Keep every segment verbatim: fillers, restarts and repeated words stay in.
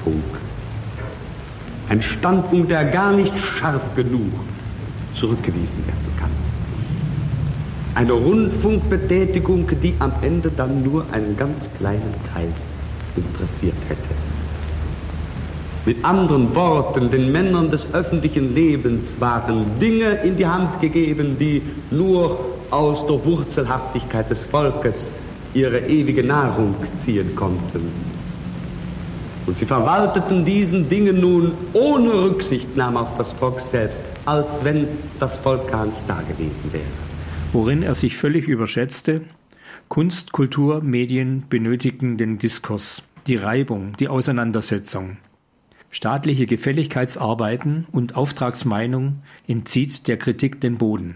Rundfunk. Ein Standpunkt, der gar nicht scharf genug zurückgewiesen werden kann. Eine Rundfunkbetätigung, die am Ende dann nur einen ganz kleinen Kreis interessiert hätte. Mit anderen Worten, den Männern des öffentlichen Lebens waren Dinge in die Hand gegeben, die nur aus der Wurzelhaftigkeit des Volkes ihre ewige Nahrung ziehen konnten. Und sie verwalteten diesen Dingen nun ohne Rücksichtnahme auf das Volk selbst, als wenn das Volk gar nicht da gewesen wäre. Worin er sich völlig überschätzte: Kunst, Kultur, Medien benötigen den Diskurs, die Reibung, die Auseinandersetzung. Staatliche Gefälligkeitsarbeiten und Auftragsmeinung entzieht der Kritik den Boden.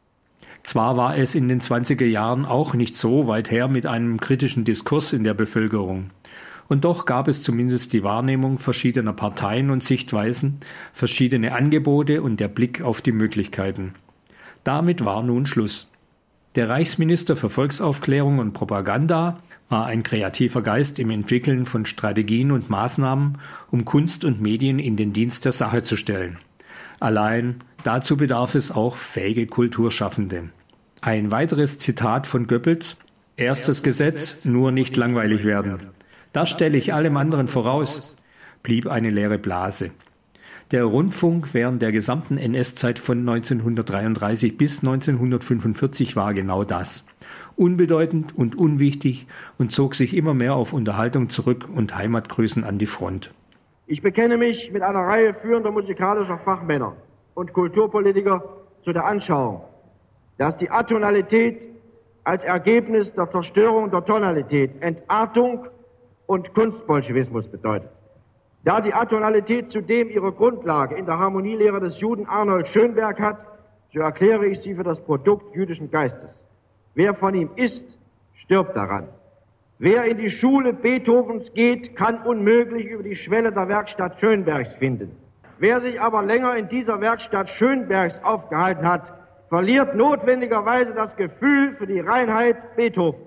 Zwar war es in den zwanziger Jahren auch nicht so weit her mit einem kritischen Diskurs in der Bevölkerung. Und doch gab es zumindest die Wahrnehmung verschiedener Parteien und Sichtweisen, verschiedene Angebote und der Blick auf die Möglichkeiten. Damit war nun Schluss. Der Reichsminister für Volksaufklärung und Propaganda war ein kreativer Geist im Entwickeln von Strategien und Maßnahmen, um Kunst und Medien in den Dienst der Sache zu stellen. Allein dazu bedarf es auch fähige Kulturschaffende. Ein weiteres Zitat von Goebbels: Erstes Gesetz, nur nicht langweilig werden. Das stelle ich allem anderen voraus, blieb eine leere Blase. Der Rundfunk während der gesamten N S-Zeit von neunzehnhundertdreiunddreißig bis neunzehnhundertfünfundvierzig war genau das. Unbedeutend und unwichtig und zog sich immer mehr auf Unterhaltung zurück und Heimatgrüßen an die Front. Ich bekenne mich mit einer Reihe führender musikalischer Fachmänner und Kulturpolitiker zu der Anschauung, dass die Atonalität als Ergebnis der Zerstörung der Tonalität Entartung und Kunstbolschewismus bedeutet. Da die Atonalität zudem ihre Grundlage in der Harmonielehre des Juden Arnold Schönberg hat, so erkläre ich sie für das Produkt jüdischen Geistes. Wer von ihm isst, stirbt daran. Wer in die Schule Beethovens geht, kann unmöglich über die Schwelle der Werkstatt Schönbergs finden. Wer sich aber länger in dieser Werkstatt Schönbergs aufgehalten hat, verliert notwendigerweise das Gefühl für die Reinheit Beethovens.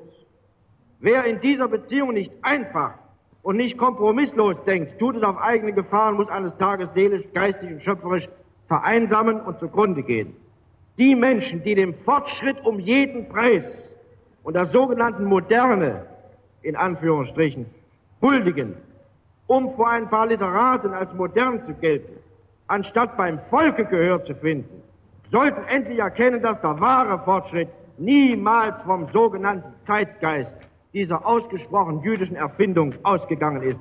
Wer in dieser Beziehung nicht einfach und nicht kompromisslos denkt, tut es auf eigene Gefahr und muss eines Tages seelisch, geistig und schöpferisch vereinsamen und zugrunde gehen. Die Menschen, die dem Fortschritt um jeden Preis und der sogenannten Moderne, in Anführungsstrichen, huldigen, um vor ein paar Literaten als modern zu gelten, anstatt beim Volke Gehör zu finden, sollten endlich erkennen, dass der wahre Fortschritt niemals vom sogenannten Zeitgeist dieser ausgesprochen jüdischen Erfindung ausgegangen ist.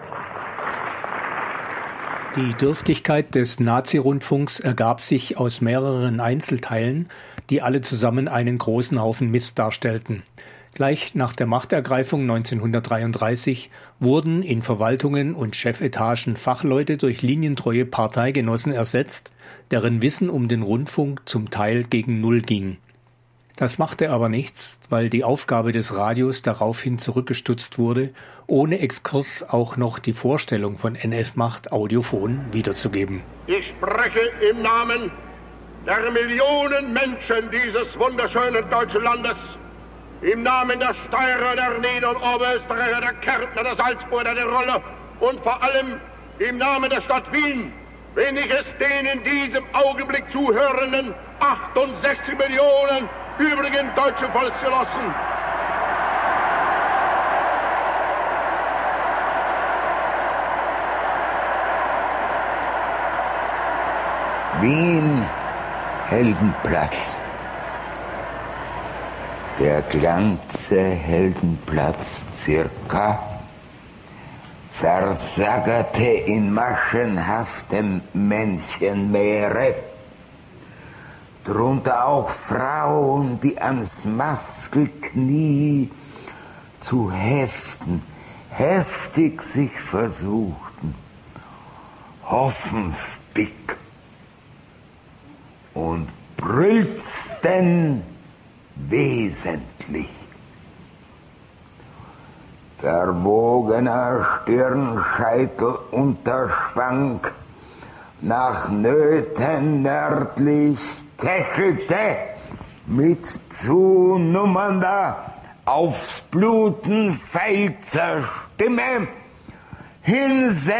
Die Dürftigkeit des Nazi-Rundfunks ergab sich aus mehreren Einzelteilen, die alle zusammen einen großen Haufen Mist darstellten. Gleich nach der Machtergreifung neunzehnhundertdreiunddreißig wurden in Verwaltungen und Chefetagen Fachleute durch linientreue Parteigenossen ersetzt, deren Wissen um den Rundfunk zum Teil gegen Null ging. Das machte aber nichts, weil die Aufgabe des Radios daraufhin zurückgestutzt wurde, ohne Exkurs auch noch die Vorstellung von N S-Macht audiophon wiederzugeben. Ich spreche im Namen der Millionen Menschen dieses wunderschönen deutschen Landes, im Namen der Steirer, der Nieder- und Oberösterreicher, der Kärntner, der Salzburger, der Roller und vor allem im Namen der Stadt Wien, wenn ich es den in diesem Augenblick zuhörenden achtundsechzig Millionen übrigen deutschen Volksgenossen Wien, Heldenplatz. Der ganze Heldenplatz circa versagerte in maschenhaftem Menschenmeere, drunter auch Frauen, die ans Maskelknie zu heften, heftig sich versuchten, hoffensdick und brüllsten wesentlich. Verwogener Stirnscheitel unterschwank, nach Nöten nördlich täschelte, mit zunummernder, aufs Bluten feilzer Stimme, hinsetzte